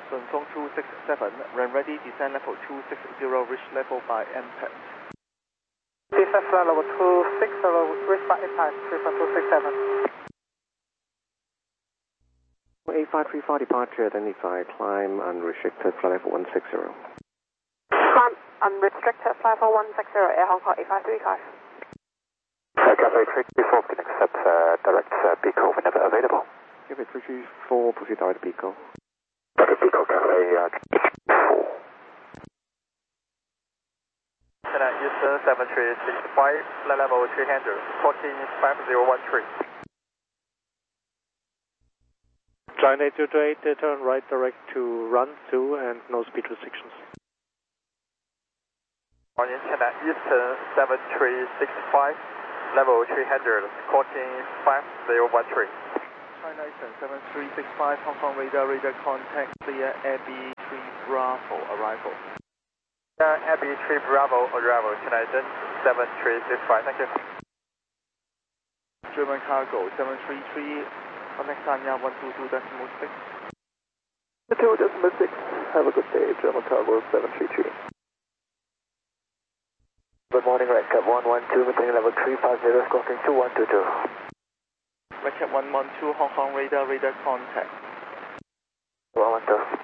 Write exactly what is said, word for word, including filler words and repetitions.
Sunfeng two six seven, run ready, descend level two six zero, reach level by impact. Descent level two six zero, reach by impact, Sunfeng two six seven. eight five three four departure, identify climb unrestricted flight level one six zero. Climb unrestricted flight level one six zero, Air Hong Kong eight five three five. Uh, Cafe three four can accept uh, direct uh, Pico whenever available. Cafe three three four, proceed direct Pico. Direct Pico, Cafe uh, four. Eastern seven three six five, flight level three hundred, fourteen five zero one three. China eight zero two eight, turn right direct to run through and no speed restrictions. Morning, China Eastern seven three six five, level three hundred, fourteen five zero one three. China Eastern seven three six five, Hong Kong radar, radar contact, clear Air B three Bravo, arrival. Uh, Air B three Bravo, arrival, China Eastern seven three six five, thank you. German cargo seven three three, connect Sanya one two two decimal six. two decimal six, have a good day, German cargo seven three three. Good morning, Red Cap one one two, maintaining level three five zero, squawking two one two two. Red Cap one one two, Hong Kong radar, radar contact. one one two.